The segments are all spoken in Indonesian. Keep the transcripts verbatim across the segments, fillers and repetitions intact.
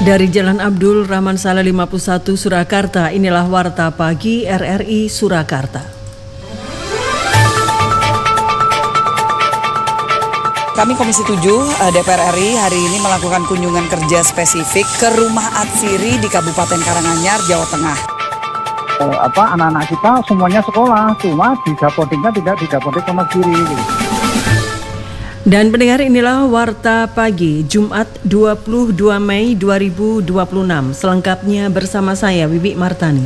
Dari Jalan Abdul Rahman Saleh lima puluh satu Surakarta, inilah Warta Pagi R R I Surakarta. Kami Komisi tujuh D P R R I hari ini melakukan kunjungan kerja spesifik ke rumah Atsiri di Kabupaten Karanganyar, Jawa Tengah. Eh, apa anak-anak kita semuanya sekolah, cuma di Dapotiknya tidak di Dapotik Wonogiri. Gitu. Dan pendengar, inilah Warta Pagi Jumat dua puluh dua Mei dua ribu dua puluh enam. Selengkapnya bersama saya Wibi Martani.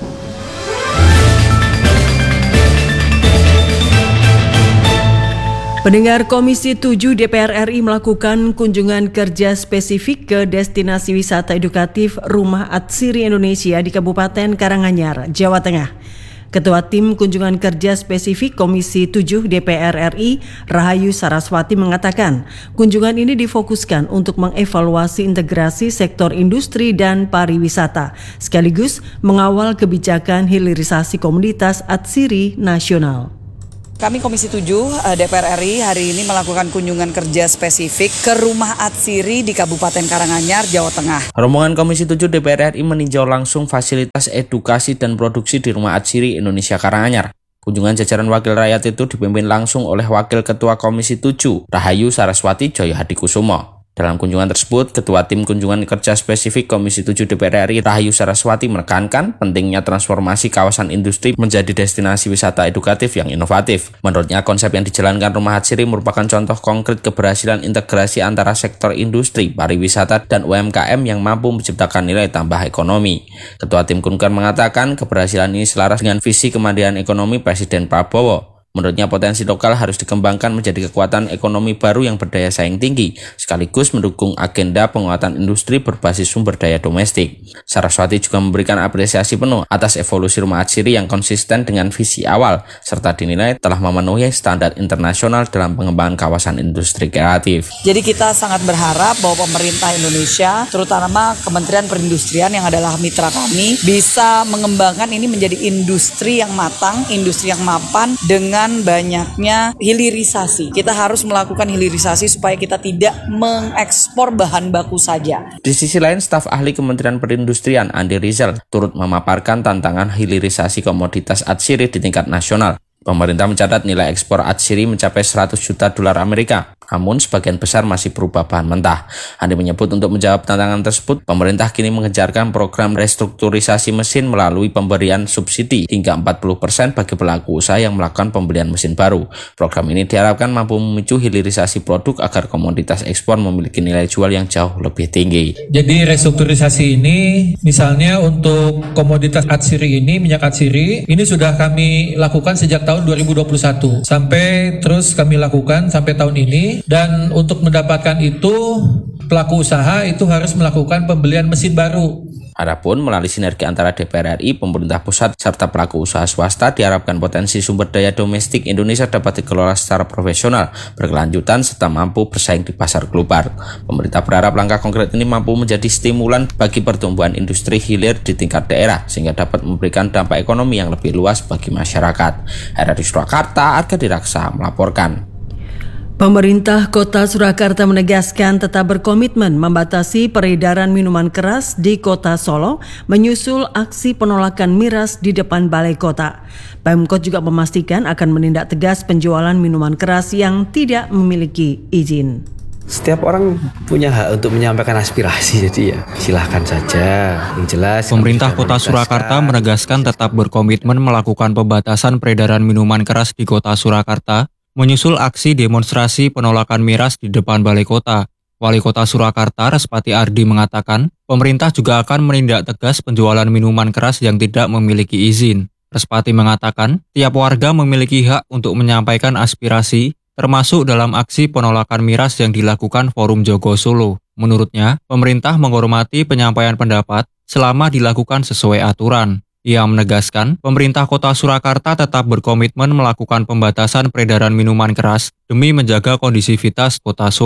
Pendengar, Komisi tujuh D P R R I melakukan kunjungan kerja spesifik ke destinasi wisata edukatif Rumah Atsiri Indonesia di Kabupaten Karanganyar, Jawa Tengah. Ketua Tim Kunjungan Kerja Spesifik Komisi tujuh D P R R I, Rahayu Saraswati, mengatakan kunjungan ini difokuskan untuk mengevaluasi integrasi sektor industri dan pariwisata, sekaligus mengawal kebijakan hilirisasi komunitas Atsiri nasional. Kami Komisi tujuh D P R R I hari ini melakukan kunjungan kerja spesifik ke rumah Atsiri di Kabupaten Karanganyar, Jawa Tengah. Rombongan Komisi tujuh D P R R I meninjau langsung fasilitas edukasi dan produksi di rumah Atsiri Indonesia Karanganyar. Kunjungan jajaran wakil rakyat itu dipimpin langsung oleh Wakil Ketua Komisi tujuh, Rahayu Saraswati Joyohadikusumo. Dalam kunjungan tersebut, Ketua Tim Kunjungan Kerja Spesifik Komisi tujuh D P R R I, Rahayu Saraswati, menekankan pentingnya transformasi kawasan industri menjadi destinasi wisata edukatif yang inovatif. Menurutnya, konsep yang dijalankan Rumah Atsiri merupakan contoh konkret keberhasilan integrasi antara sektor industri, pariwisata, dan U M K M yang mampu menciptakan nilai tambah ekonomi. Ketua Tim Kunjungan mengatakan keberhasilan ini selaras dengan visi kemandirian ekonomi Presiden Prabowo. Menurutnya, potensi lokal harus dikembangkan menjadi kekuatan ekonomi baru yang berdaya saing tinggi, sekaligus mendukung agenda penguatan industri berbasis sumber daya domestik. Saraswati juga memberikan apresiasi penuh atas evolusi Rumah Atsiri yang konsisten dengan visi awal, serta dinilai telah memenuhi standar internasional dalam pengembangan kawasan industri kreatif. Jadi kita sangat berharap bahwa pemerintah Indonesia, terutama Kementerian Perindustrian yang adalah mitra kami, bisa mengembangkan ini menjadi industri yang matang, industri yang mapan dengan banyaknya hilirisasi. Kita harus melakukan hilirisasi supaya kita tidak mengekspor bahan baku saja. Di sisi lain, staf ahli Kementerian Perindustrian Andi Rizal turut memaparkan tantangan hilirisasi komoditas Atsiri di tingkat nasional. Pemerintah mencatat nilai ekspor Atsiri mencapai seratus juta dolar Amerika, namun sebagian besar masih berupa bahan mentah. Andi menyebut untuk menjawab tantangan tersebut, pemerintah kini mengejarkan program restrukturisasi mesin melalui pemberian subsidi hingga empat puluh persen bagi pelaku usaha yang melakukan pembelian mesin baru. Program ini diharapkan mampu memicu hilirisasi produk agar komoditas ekspor memiliki nilai jual yang jauh lebih tinggi. Jadi restrukturisasi ini, misalnya untuk komoditas Atsiri ini, minyak Atsiri, ini sudah kami lakukan sejak tahun dua ribu dua puluh satu sampai terus kami lakukan sampai tahun ini, dan untuk mendapatkan itu pelaku usaha itu harus melakukan pembelian mesin baru. Adapun melalui sinergi antara D P R R I, pemerintah pusat, serta pelaku usaha swasta, diharapkan potensi sumber daya domestik Indonesia dapat dikelola secara profesional, berkelanjutan, serta mampu bersaing di pasar global. Pemerintah berharap langkah konkret ini mampu menjadi stimulan bagi pertumbuhan industri hilir di tingkat daerah, sehingga dapat memberikan dampak ekonomi yang lebih luas bagi masyarakat. R R I Surakarta, Arga Diraksa melaporkan. Pemerintah Kota Surakarta menegaskan tetap berkomitmen membatasi peredaran minuman keras di Kota Solo menyusul aksi penolakan miras di depan Balai Kota. Pemkot juga memastikan akan menindak tegas penjualan minuman keras yang tidak memiliki izin. Setiap orang punya hak untuk menyampaikan aspirasi, jadi ya silahkan saja. Yang jelas, pemerintah Kota Surakarta menegaskan tetap berkomitmen melakukan pembatasan peredaran minuman keras di Kota Surakarta menyusul aksi demonstrasi penolakan miras di depan Balai Kota. Wali Kota Surakarta, Respati Ardi, mengatakan pemerintah juga akan menindak tegas penjualan minuman keras yang tidak memiliki izin. Respati mengatakan tiap warga memiliki hak untuk menyampaikan aspirasi, termasuk dalam aksi penolakan miras yang dilakukan Forum Jogo Solo. Menurutnya, pemerintah menghormati penyampaian pendapat selama dilakukan sesuai aturan. Ia menegaskan, pemerintah Kota Surakarta tetap berkomitmen melakukan pembatasan peredaran minuman keras demi menjaga kondisivitas Kota Solo.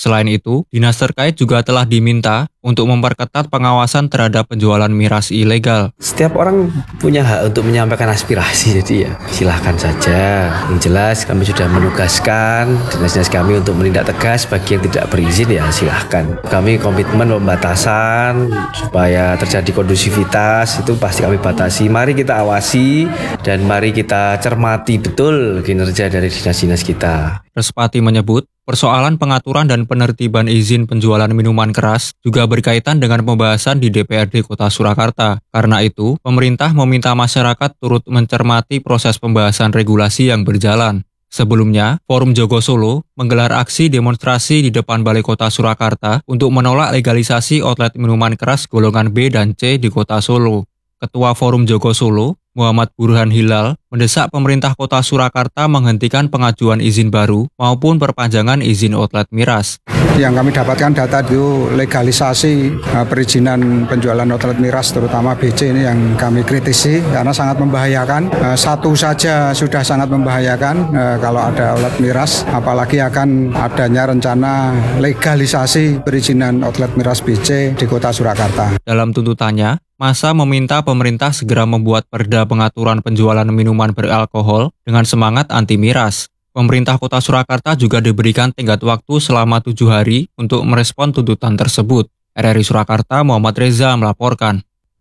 Selain itu, dinas terkait juga telah diminta untuk memperketat pengawasan terhadap penjualan miras ilegal. Setiap orang punya hak untuk menyampaikan aspirasi, jadi ya silahkan saja. Yang jelas kami sudah menugaskan dinas-dinas kami untuk menindak tegas bagi yang tidak berizin, ya silahkan. Kami komitmen pembatasan supaya terjadi kondusivitas itu pasti kami batasi. Mari kita awasi dan mari kita cermati betul kinerja dari dinas-dinas kita. Respati menyebut, persoalan pengaturan dan penertiban izin penjualan minuman keras juga berkaitan dengan pembahasan di D P R D Kota Surakarta. Karena itu, pemerintah meminta masyarakat turut mencermati proses pembahasan regulasi yang berjalan. Sebelumnya, Forum Jogo Solo menggelar aksi demonstrasi di depan Balai Kota Surakarta untuk menolak legalisasi outlet minuman keras golongan B dan C di Kota Solo. Ketua Forum Jogo Solo, Muhammad Burhan Hilal, mendesak pemerintah Kota Surakarta menghentikan pengajuan izin baru maupun perpanjangan izin outlet miras. Yang kami dapatkan data itu legalisasi uh, perizinan penjualan outlet miras terutama B C ini yang kami kritisi karena sangat membahayakan. Uh, satu saja sudah sangat membahayakan uh, kalau ada outlet miras, apalagi akan adanya rencana legalisasi perizinan outlet miras B C di Kota Surakarta. Dalam tuntutannya, massa meminta pemerintah segera membuat perda pengaturan penjualan minuman beralkohol dengan semangat anti miras. Pemerintah Kota Surakarta juga diberikan tenggat waktu selama tujuh hari untuk merespon tuntutan tersebut. R R I Surakarta, Muhammad Reza melaporkan.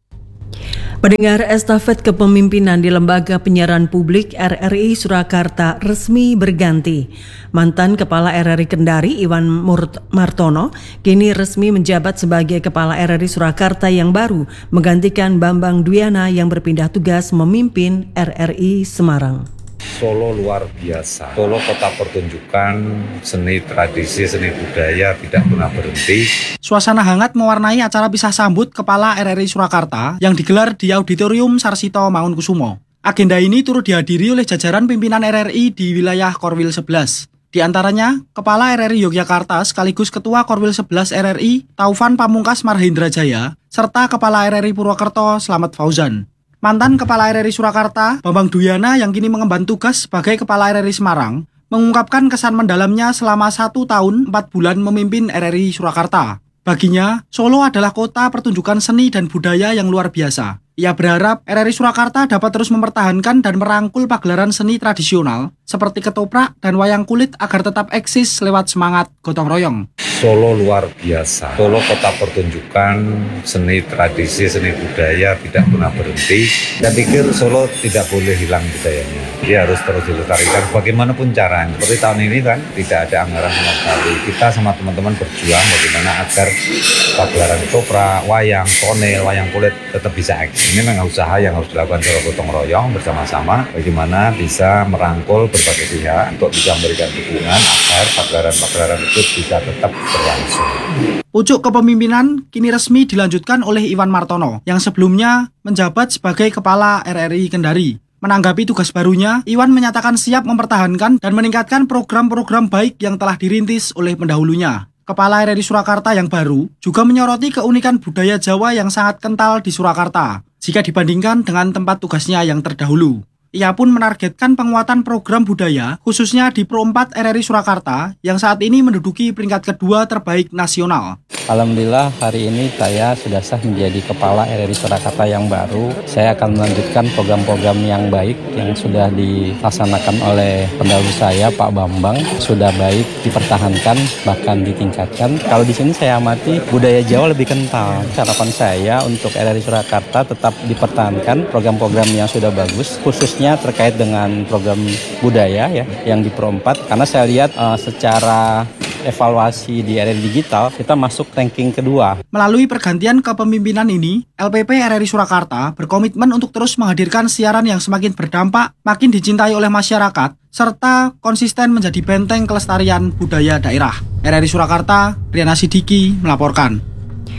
Pendengar, estafet kepemimpinan di Lembaga Penyiaran Publik R R I Surakarta resmi berganti. Mantan Kepala R R I Kendari Iwan Martono kini resmi menjabat sebagai Kepala R R I Surakarta yang baru, menggantikan Bambang Dwiana yang berpindah tugas memimpin R R I Semarang. Solo luar biasa. Solo kota pertunjukan, seni tradisi, seni budaya tidak pernah berhenti. Suasana hangat mewarnai acara pisah sambut Kepala R R I Surakarta yang digelar di Auditorium Sarsito Mangunkusumo. Agenda ini turut dihadiri oleh jajaran pimpinan R R I di wilayah Korwil sebelas. Di antaranya, Kepala R R I Yogyakarta sekaligus Ketua Korwil sebelas R R I, Taufan Pamungkas Marhendrajaya, serta Kepala R R I Purwokerto, Slamet Fauzan. Mantan Kepala R R I Surakarta, Bambang Dwiana yang kini mengemban tugas sebagai Kepala R R I Semarang, mengungkapkan kesan mendalamnya selama satu tahun empat bulan memimpin R R I Surakarta. Baginya, Solo adalah kota pertunjukan seni dan budaya yang luar biasa. Ia berharap R R I Surakarta dapat terus mempertahankan dan merangkul pagelaran seni tradisional seperti ketoprak dan wayang kulit agar tetap eksis lewat semangat gotong royong. Solo luar biasa. Solo kota pertunjukan, seni tradisi, seni budaya tidak pernah berhenti. Saya pikir Solo tidak boleh hilang budayanya. Dia harus terus dilestarikan bagaimanapun caranya. Seperti tahun ini kan tidak ada anggaran sama sekali. Kita sama teman-teman berjuang bagaimana agar pagelaran ketoprak, wayang, tonel, wayang kulit tetap bisa eksis. Ini memang usaha yang harus dilakukan secara gotong royong bersama-sama. Bagaimana bisa merangkul berbagai pihak untuk bisa memberikan dukungan agar pagelaran-pagelaran itu bisa tetap berlangsung. Pucuk kepemimpinan kini resmi dilanjutkan oleh Iwan Martono yang sebelumnya menjabat sebagai Kepala R R I Kendari. Menanggapi tugas barunya, Iwan menyatakan siap mempertahankan dan meningkatkan program-program baik yang telah dirintis oleh pendahulunya. Kepala R R I Surakarta yang baru juga menyoroti keunikan budaya Jawa yang sangat kental di Surakarta jika dibandingkan dengan tempat tugasnya yang terdahulu. Ia pun menargetkan penguatan program budaya, khususnya di Pro empat R R I Surakarta, yang saat ini menduduki peringkat kedua terbaik nasional. Alhamdulillah hari ini saya sudah sah menjadi Kepala R R I Surakarta yang baru. Saya akan melanjutkan program-program yang baik yang sudah dilaksanakan oleh pendahulu saya, Pak Bambang. Sudah baik dipertahankan, bahkan ditingkatkan. Kalau di sini saya amati budaya Jawa lebih kental. Harapan saya untuk R R I Surakarta tetap dipertahankan program-program yang sudah bagus, khususnya terkait dengan program budaya ya yang di Pro empat, karena saya lihat uh, secara evaluasi di R R I Digital kita masuk ranking kedua. Melalui pergantian kepemimpinan ini, L P P R R I Surakarta berkomitmen untuk terus menghadirkan siaran yang semakin berdampak, makin dicintai oleh masyarakat, serta konsisten menjadi benteng kelestarian budaya daerah. R R I Surakarta, Riana Sidiki melaporkan.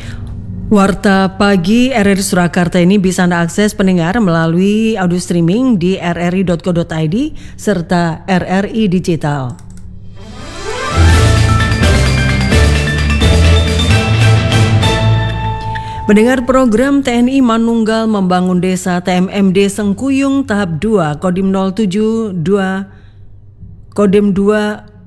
Warta Pagi R R I Surakarta ini bisa Anda akses pendengar melalui audio streaming di r r i dot co dot i d serta R R I Digital. Pendengar, program T N I Manunggal Membangun Desa T M M D Sengkuyung tahap dua Kodim nol tujuh dua Kodim dua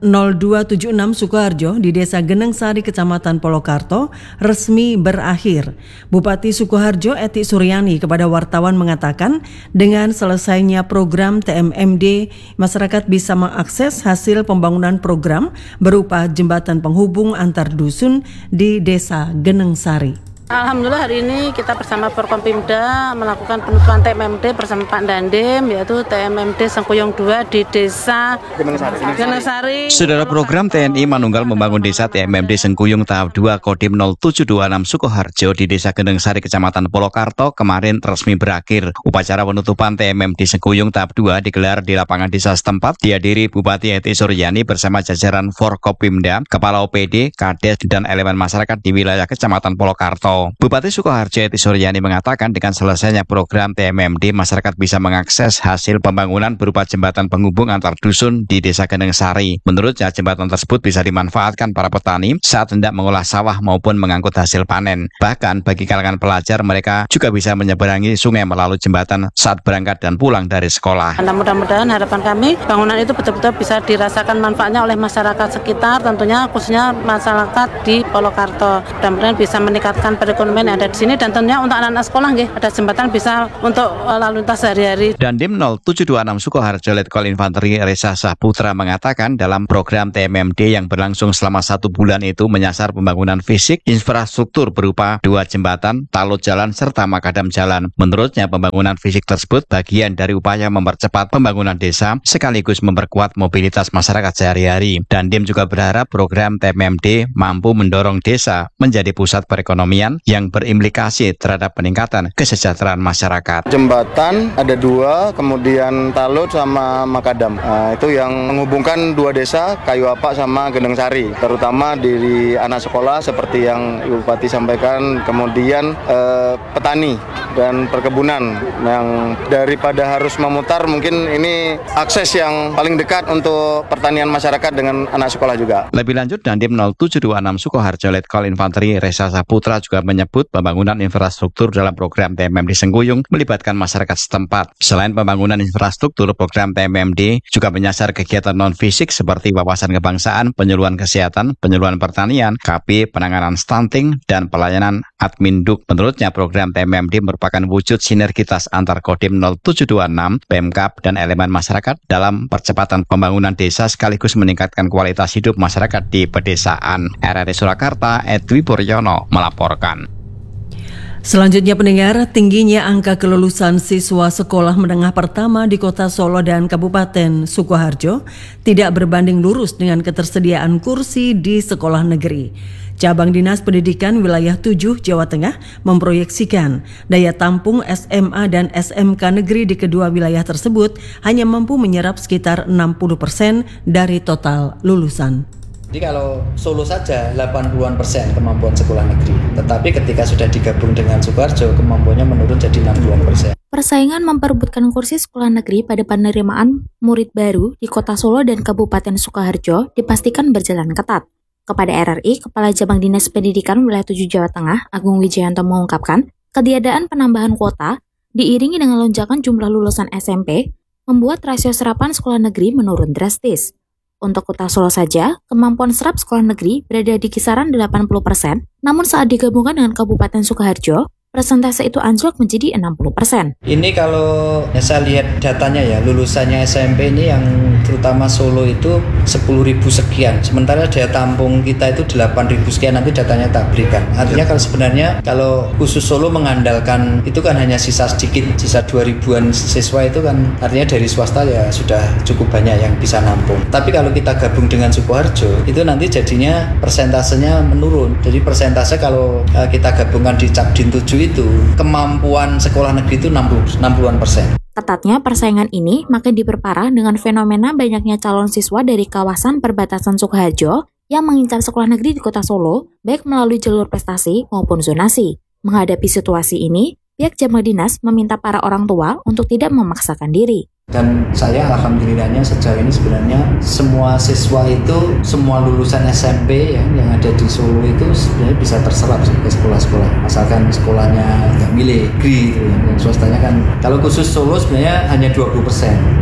nol dua tujuh enam Sukoharjo di Desa Genengsari, Kecamatan Polokarto resmi berakhir. Bupati Sukoharjo Eti Suryani kepada wartawan mengatakan dengan selesainya program T M M D, masyarakat bisa mengakses hasil pembangunan program berupa jembatan penghubung antar dusun di Desa Genengsari. Alhamdulillah hari ini kita bersama Forkompimda melakukan penutupan T M M D bersama Pak Dandim, yaitu T M M D Sengkuyung dua di Desa Genengsari. Saudara, program T N I Manunggal membangun desa T M M D Sengkuyung tahap dua Kodim nol tujuh dua enam Sukoharjo di Desa Genengsari, Kecamatan Polokarto kemarin resmi berakhir. Upacara penutupan T M M D Sengkuyung tahap dua digelar di lapangan desa setempat, dihadiri Bupati Eti Suryani bersama jajaran Forkopimda, Kepala O P D, Kades, dan elemen masyarakat di wilayah Kecamatan Polokarto. Bupati Sukoharjo Eti Suryani mengatakan dengan selesainya program T M M D, masyarakat bisa mengakses hasil pembangunan berupa jembatan penghubung antar dusun di Desa Genengsari. Menurutnya, jembatan tersebut bisa dimanfaatkan para petani saat hendak mengolah sawah maupun mengangkut hasil panen. Bahkan bagi kalangan pelajar, mereka juga bisa menyeberangi sungai melalui jembatan saat berangkat dan pulang dari sekolah. Nah, mudah-mudahan harapan kami bangunan itu betul-betul bisa dirasakan manfaatnya oleh masyarakat sekitar, tentunya khususnya masyarakat di Polokarto. Mudah-mudahan bisa meningkatkan perekonomian yang ada di sini, dan tentunya untuk anak-anak sekolah nggih, ada jembatan bisa untuk lalu lintas sehari-hari. Dandim nol tujuh dua enam Sukoharjo Letkol Infanteri Resa Saputra mengatakan dalam program T M M D yang berlangsung selama satu bulan itu menyasar pembangunan fisik infrastruktur berupa dua jembatan, talut jalan, serta makadam jalan. Menurutnya, pembangunan fisik tersebut bagian dari upaya mempercepat pembangunan desa sekaligus memperkuat mobilitas masyarakat sehari-hari. Dandim juga berharap program T M M D mampu mendorong desa menjadi pusat perekonomian yang berimplikasi terhadap peningkatan kesejahteraan masyarakat. Jembatan ada dua, kemudian talut sama makadam. Nah, itu yang menghubungkan dua desa, Kayu Apak sama Genengsari, terutama di anak sekolah seperti yang Ibu Bupati sampaikan, kemudian eh, petani dan perkebunan yang daripada harus memutar, mungkin ini akses yang paling dekat untuk pertanian masyarakat dengan anak sekolah juga. Lebih lanjut, Dandim nol tujuh dua enam Sukoharjo Letkol Infanteri Resa Saputra juga menyebut pembangunan infrastruktur dalam program T M M D Sengkuyung melibatkan masyarakat setempat. Selain pembangunan infrastruktur, program T M M D juga menyasar kegiatan non-fisik seperti wawasan kebangsaan, penyuluhan kesehatan, penyuluhan pertanian, K P, penanganan stunting, dan pelayanan adminduk. Menurutnya, program T M M D merupakan wujud sinergitas antar Kodim nol tujuh dua enam, Pemkab, dan elemen masyarakat dalam percepatan pembangunan desa sekaligus meningkatkan kualitas hidup masyarakat di pedesaan. R R I Surakarta, Edwi Puryono melaporkan. Selanjutnya pendengar, tingginya angka kelulusan siswa sekolah menengah pertama di Kota Solo dan Kabupaten Sukoharjo tidak berbanding lurus dengan ketersediaan kursi di sekolah negeri. Cabang Dinas Pendidikan Wilayah tujuh Jawa Tengah memproyeksikan daya tampung S M A dan S M K negeri di kedua wilayah tersebut hanya mampu menyerap sekitar enam puluh persen dari total lulusan. Jadi kalau Solo saja delapan puluhan persen kemampuan sekolah negeri, tetapi ketika sudah digabung dengan Sukoharjo, kemampuannya menurun jadi enam puluhan persen. Persaingan memperebutkan kursi sekolah negeri pada penerimaan murid baru di Kota Solo dan Kabupaten Sukoharjo dipastikan berjalan ketat. Kepada R R I, Kepala Cabang Dinas Pendidikan Wilayah tujuh Jawa Tengah, Agung Wijayanto mengungkapkan, ketiadaan penambahan kuota diiringi dengan lonjakan jumlah lulusan S M P membuat rasio serapan sekolah negeri menurun drastis. Untuk Kota Solo saja, kemampuan serap sekolah negeri berada di kisaran delapan puluh persen, namun saat digabungkan dengan Kabupaten Sukoharjo, persentase itu anjlok menjadi enam puluh persen. Ini kalau ya saya lihat datanya ya, lulusannya S M P ini yang terutama Solo itu sepuluh ribu sekian. Sementara daya tampung kita itu delapan ribu sekian, nanti datanya tak berikan. Artinya kalau sebenarnya kalau khusus Solo mengandalkan itu kan hanya sisa sedikit, sisa dua ribuan siswa itu kan artinya dari swasta ya sudah cukup banyak yang bisa nampung. Tapi kalau kita gabung dengan Sukoharjo, itu nanti jadinya persentasenya menurun. Jadi persentase kalau kita gabungkan di Cabdin tujuh itu kemampuan sekolah negeri itu enam puluhan persen. Ketatnya persaingan ini makin diperparah dengan fenomena banyaknya calon siswa dari kawasan perbatasan Sukoharjo yang mengincar sekolah negeri di Kota Solo, baik melalui jalur prestasi maupun zonasi. Menghadapi situasi ini, pihak Cabang Dinas meminta para orang tua untuk tidak memaksakan diri. Dan saya alhamdulillahnya sejauh ini sebenarnya semua siswa itu, semua lulusan S M P ya, yang ada di Solo itu sebenarnya bisa terserap ke sekolah-sekolah, asalkan sekolahnya nggak milih negeri gitu ya. Yang swastanya kan, kalau khusus Solo sebenarnya hanya dua puluh persen.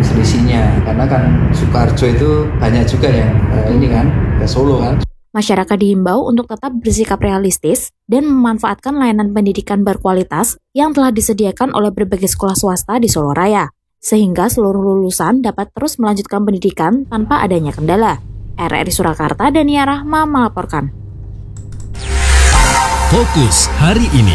selisihnya, karena kan Sukoharjo itu banyak juga yang uh, ini kan ke Solo kan. Masyarakat diimbau untuk tetap bersikap realistis dan memanfaatkan layanan pendidikan berkualitas yang telah disediakan oleh berbagai sekolah swasta di Solo Raya, sehingga seluruh lulusan dapat terus melanjutkan pendidikan tanpa adanya kendala. R R I Surakarta, Dania Rahma melaporkan. Fokus hari ini.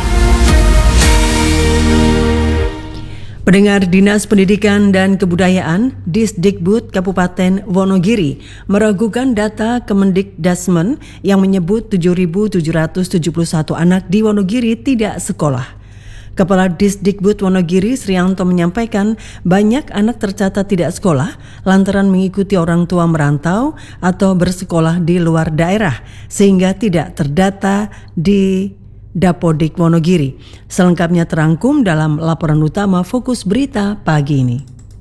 Pendengar, Dinas Pendidikan dan Kebudayaan Disdikbud Kabupaten Wonogiri meragukan data Kemendikdasmen yang menyebut tujuh ribu tujuh ratus tujuh puluh satu anak di Wonogiri tidak sekolah. Kepala Disdikbud Wonogiri Srianto menyampaikan banyak anak tercatat tidak sekolah lantaran mengikuti orang tua merantau atau bersekolah di luar daerah sehingga tidak terdata di Dapodik Wonogiri. Selengkapnya terangkum dalam laporan utama Fokus Berita pagi ini.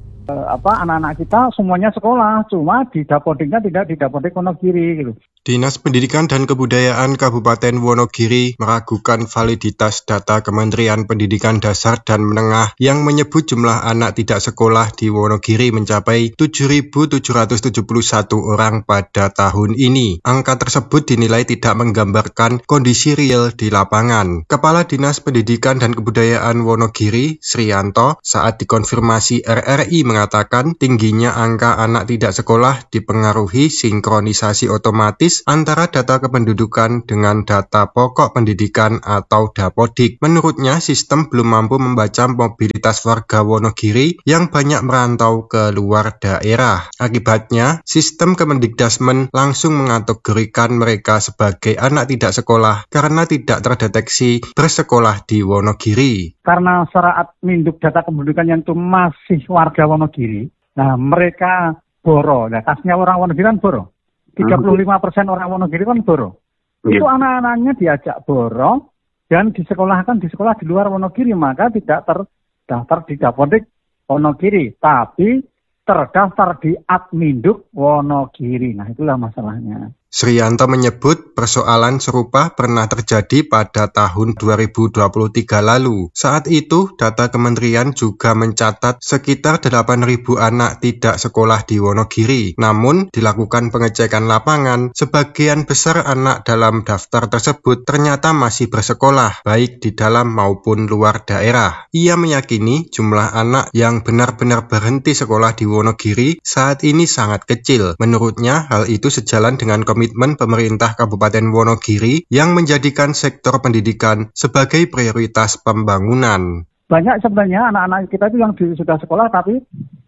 Apa anak-anak kita semuanya sekolah, cuma di Dapodiknya tidak di Dapodik Wonogiri gitu. Dinas Pendidikan dan Kebudayaan Kabupaten Wonogiri meragukan validitas data Kementerian Pendidikan Dasar dan Menengah yang menyebut jumlah anak tidak sekolah di Wonogiri mencapai tujuh ribu tujuh ratus tujuh puluh satu orang pada tahun ini. Angka tersebut dinilai tidak menggambarkan kondisi real di lapangan. Kepala Dinas Pendidikan dan Kebudayaan Wonogiri, Srianto, saat dikonfirmasi R R I mengatakan tingginya angka anak tidak sekolah dipengaruhi sinkronisasi otomatis antara data kependudukan dengan data pokok pendidikan atau Dapodik. Menurutnya, sistem belum mampu membaca mobilitas warga Wonogiri yang banyak merantau ke luar daerah. Akibatnya, sistem Kemendikdasmen langsung mengategorikan mereka sebagai anak tidak sekolah karena tidak terdeteksi bersekolah di Wonogiri. Karena secara adminduk data kependudukan yang itu masih warga Wonogiri, nah mereka boro. Nah, kasnya orang Wonogiri kan boro. tiga puluh lima persen orang Wonogiri kan boro. Yeah. Itu anak-anaknya diajak boro dan disekolahkan di sekolah di luar Wonogiri, maka tidak terdaftar di Dapodik Wonogiri, tapi terdaftar di Adminduk Wonogiri. Nah, itulah masalahnya. Srianto menyebut persoalan serupa pernah terjadi pada tahun dua ribu dua puluh tiga lalu. Saat itu, data kementerian juga mencatat sekitar delapan ribu anak tidak sekolah di Wonogiri. Namun, dilakukan pengecekan lapangan, sebagian besar anak dalam daftar tersebut ternyata masih bersekolah, baik di dalam maupun luar daerah. Ia meyakini jumlah anak yang benar-benar berhenti sekolah di Wonogiri saat ini sangat kecil. Menurutnya, hal itu sejalan dengan komitmen komitmen pemerintah Kabupaten Wonogiri yang menjadikan sektor pendidikan sebagai prioritas pembangunan. Banyak sebenarnya anak-anak kita itu yang di, sudah sekolah tapi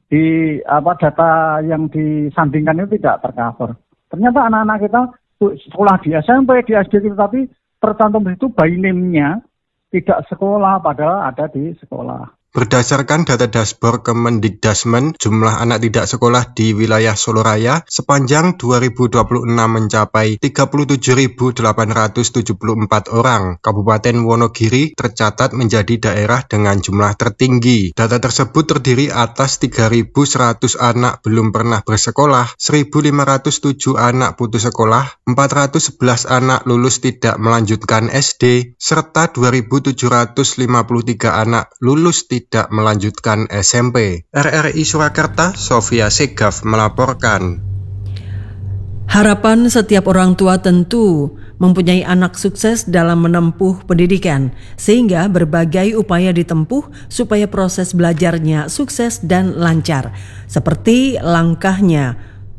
di apa data yang disandingkan itu tidak tercover. Ternyata anak-anak kita sekolah di S M P, di S D tapi tercantum di situ by name-nya tidak sekolah padahal ada di sekolah. Berdasarkan data dashboard Kemendikdasmen, jumlah anak tidak sekolah di wilayah Solo Raya sepanjang dua ribu dua puluh enam mencapai tiga puluh tujuh ribu delapan ratus tujuh puluh empat orang. Kabupaten Wonogiri tercatat menjadi daerah dengan jumlah tertinggi. Data tersebut terdiri atas tiga ribu seratus anak belum pernah bersekolah, seribu lima ratus tujuh anak putus sekolah, empat ratus sebelas anak lulus tidak melanjutkan S D, serta dua ribu tujuh ratus lima puluh tiga anak lulus tidak tidak melanjutkan S M P. R R I Surakarta, Sofia Segaf melaporkan. Harapan setiap orang tua tentu mempunyai anak sukses dalam menempuh pendidikan, sehingga berbagai upaya ditempuh supaya proses belajarnya sukses dan lancar. Seperti langkahnya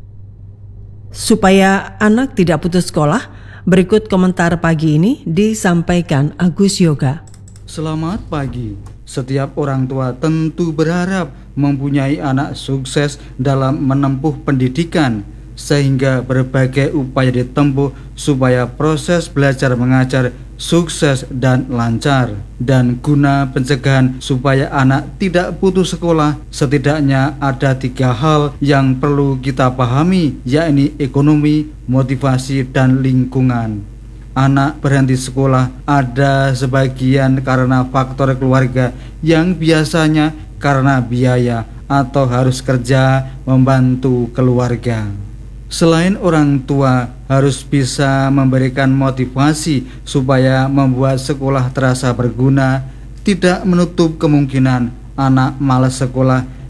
supaya anak tidak putus sekolah, berikut komentar pagi ini disampaikan Agus Yoga. Selamat pagi. Setiap orang tua tentu berharap mempunyai anak sukses dalam menempuh pendidikan, sehingga berbagai upaya ditempuh supaya proses belajar mengajar sukses dan lancar. Dan guna pencegahan supaya anak tidak putus sekolah, setidaknya ada tiga hal yang perlu kita pahami, yakni ekonomi, motivasi, dan lingkungan. Anak berhenti sekolah ada sebagian karena faktor keluarga yang biasanya karena biaya atau harus kerja membantu keluarga. Selain orang tua harus bisa memberikan motivasi supaya membuat sekolah terasa berguna, tidak menutup kemungkinan anak malas sekolah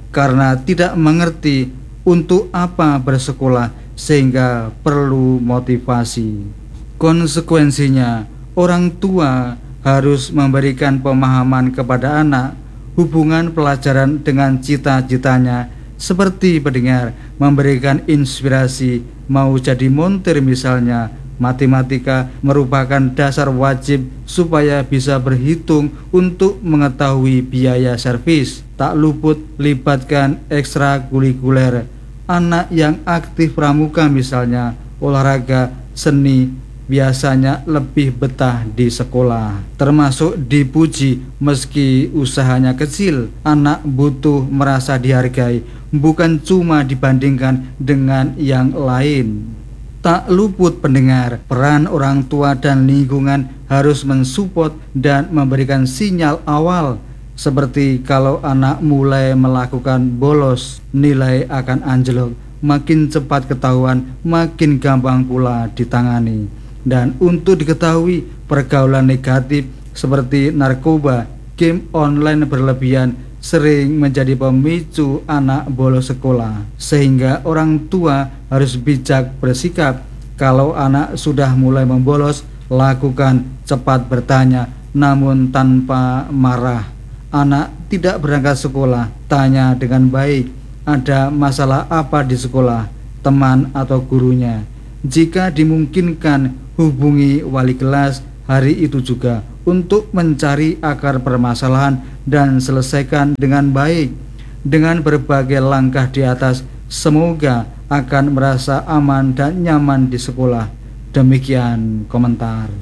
karena tidak mengerti untuk apa bersekolah sehingga perlu motivasi. Konsekuensinya, orang tua harus memberikan pemahaman kepada anak hubungan pelajaran dengan cita-citanya, seperti pendengar memberikan inspirasi mau jadi montir misalnya. Matematika merupakan dasar wajib supaya bisa berhitung untuk mengetahui biaya servis. Tak luput libatkan ekstrakurikuler. Anak yang aktif pramuka misalnya, olahraga, seni, biasanya lebih betah di sekolah. Termasuk dipuji meski usahanya kecil. Anak butuh merasa dihargai, bukan cuma dibandingkan dengan yang lain. Tak luput pendengar, peran orang tua dan lingkungan harus mensupport dan memberikan sinyal awal. Seperti kalau anak mulai melakukan bolos, nilai akan anjlok. Makin cepat ketahuan, makin gampang pula ditangani. Dan untuk diketahui, pergaulan negatif seperti narkoba, game online berlebihan sering menjadi pemicu anak bolos sekolah, sehingga orang tua harus bijak bersikap. Kalau anak sudah mulai membolos, lakukan cepat bertanya, namun tanpa marah. Anak tidak berangkat sekolah, tanya dengan baik, ada masalah apa di sekolah, teman atau gurunya. Jika dimungkinkan, hubungi wali kelas hari itu juga untuk mencari akar permasalahan dan selesaikan dengan baik. Dengan berbagai langkah di atas, semoga akan merasa aman dan nyaman di sekolah. Demikian komentar.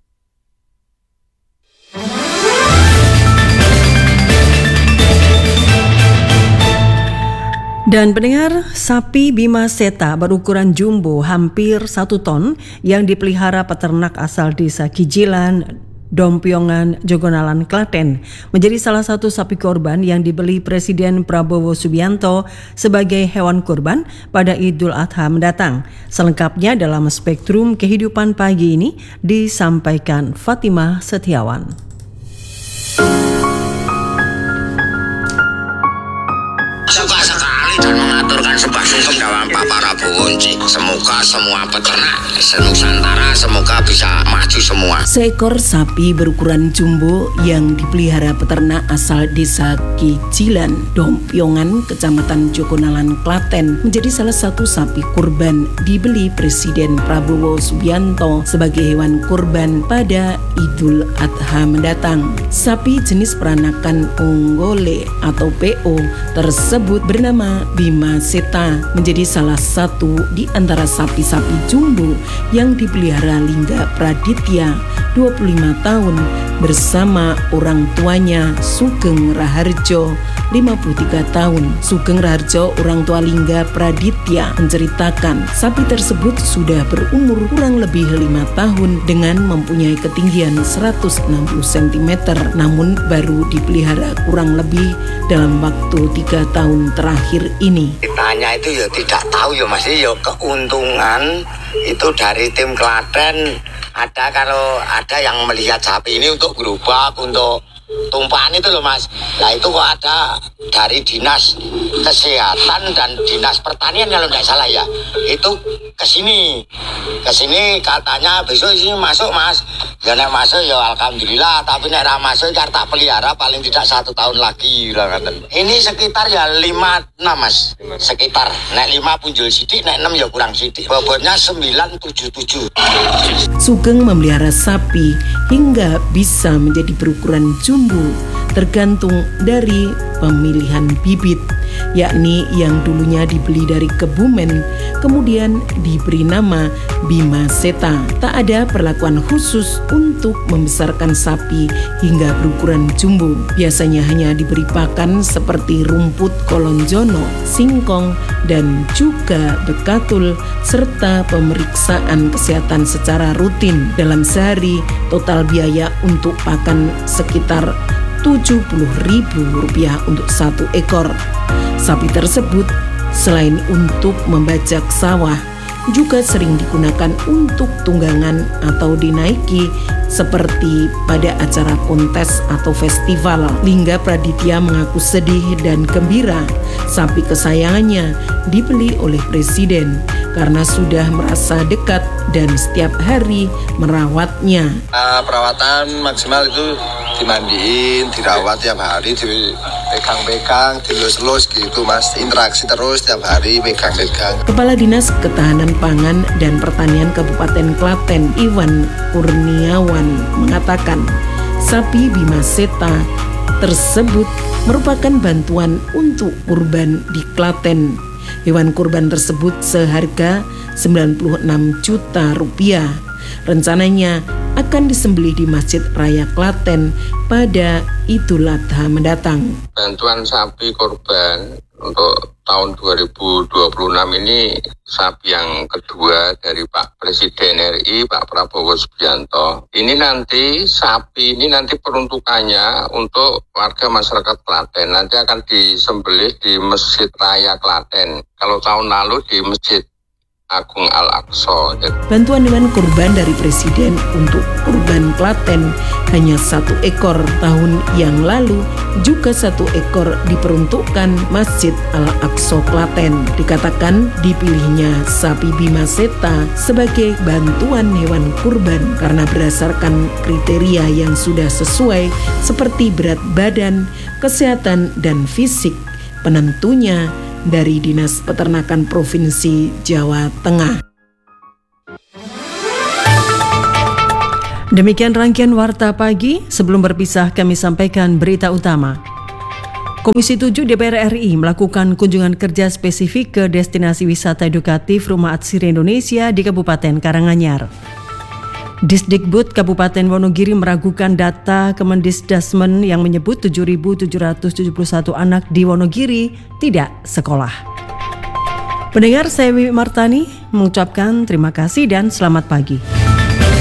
Dan pendengar, sapi Bima Seta berukuran jumbo hampir satu ton yang dipelihara peternak asal desa Kijilan, Dompiongan, Jogonalan, Klaten menjadi salah satu sapi korban yang dibeli Presiden Prabowo Subianto sebagai hewan kurban pada Idul Adha mendatang. Selengkapnya dalam Spektrum Kehidupan pagi ini disampaikan Fatimah Setiawan. Suka sekali dan mengaturkan sebuah sistem dalam Pak Prabowo. Semoga semua peternak Nusantara semoga bisa maju semua. Seekor sapi berukuran jumbo yang dipelihara peternak asal desa Kijilan, Dompiongan, Kecamatan Jogonalan, Klaten menjadi salah satu sapi kurban dibeli Presiden Prabowo Subianto sebagai hewan kurban pada Idul Adha mendatang. Sapi jenis peranakan Onggole atau P O tersebut bernama Bima Seta menjadi salah satu di antara sapi-sapi jumbo yang dipelihara Lingga Praditya dua puluh lima tahun bersama orang tuanya Sugeng Raharjo lima puluh tiga tahun. Sugeng Raharjo, orang tua Lingga Praditya, menceritakan sapi tersebut sudah berumur kurang lebih lima tahun dengan mempunyai ketinggian seratus enam puluh sentimeter, namun baru dipelihara kurang lebih dalam waktu tiga tahun terakhir ini. Ditanya itu ya tidak tahu ya Mas, ya keuntungan itu dari tim Klaten. Ada kalau ada yang melihat sapi ini untuk gerobak, untuk tumpahan itu loh Mas. Nah itu kok ada dari dinas kesehatan dan dinas pertanian kalau tidak salah ya, itu kesini kesini katanya besok sini masuk Mas. Ya nek masuk ya alhamdulillah, tapi nek ra masuk kan tak pelihara paling tidak satu tahun lagi lah. Ini sekitar ya lima enam Mas, sekitar nek lima punjul sidik, nek enam ya kurang sidik. Bobotnya sembilan tujuh tujuh. Sugeng memelihara sapi hingga bisa menjadi berukuran jumbo tergantung dari pemilihan bibit, yakni yang dulunya dibeli dari Kebumen kemudian diberi nama Bima Seta. Tak ada perlakuan khusus untuk membesarkan sapi hingga berukuran jumbo. Biasanya hanya diberi pakan seperti rumput kolonjono, singkong, dan juga bekatul serta pemeriksaan kesehatan secara rutin. Dalam sehari total biaya untuk pakan sekitar tujuh puluh ribu rupiah untuk satu ekor. Sapi tersebut selain untuk membajak sawah juga sering digunakan untuk tunggangan atau dinaiki seperti pada acara kontes atau festival. Lingga Praditya mengaku sedih dan gembira sapi kesayangannya dibeli oleh Presiden karena sudah merasa dekat dan setiap hari merawatnya. Uh, perawatan maksimal itu dimandiin, dirawat tiap hari, dipegang-pegang, dilus-lus gitu mas, interaksi terus tiap hari, pegang-pegang. Kepala Dinas Ketahanan Pangan dan Pertanian Kabupaten Klaten, Iwan Kurniawan, mengatakan sapi Bima Seta tersebut merupakan bantuan untuk kurban di Klaten. Hewan kurban tersebut seharga sembilan puluh enam juta rupiah. Rencananya akan disembelih di Masjid Raya Klaten pada Idul Adha mendatang. Bantuan sapi korban untuk tahun dua ribu dua puluh enam ini sapi yang kedua dari Pak Presiden R I, Pak Prabowo Subianto. Ini nanti sapi ini nanti peruntukannya untuk warga masyarakat Klaten. Nanti akan disembelih di Masjid Raya Klaten. Kalau tahun lalu di Masjid Agung Al-Aqsa. Bantuan hewan kurban dari Presiden untuk kurban Klaten hanya satu ekor. Tahun yang lalu juga satu ekor diperuntukkan Masjid Al-Aqsa Klaten. Dikatakan dipilihnya sapi Bima Seta sebagai bantuan hewan kurban karena berdasarkan kriteria yang sudah sesuai seperti berat badan, kesehatan, dan fisik. Penentunya dari Dinas Peternakan Provinsi Jawa Tengah. Demikian rangkaian Warta Pagi. Sebelum berpisah kami sampaikan berita utama. Komisi tujuh D P R R I melakukan kunjungan kerja spesifik ke destinasi wisata edukatif Rumah Atsiri Indonesia di Kabupaten Karanganyar. Disdikbud Kabupaten Wonogiri meragukan data Kemendisdasmen yang menyebut tujuh ribu tujuh ratus tujuh puluh satu anak di Wonogiri tidak sekolah. Pendengar, saya Wiwi Martani mengucapkan terima kasih dan selamat pagi.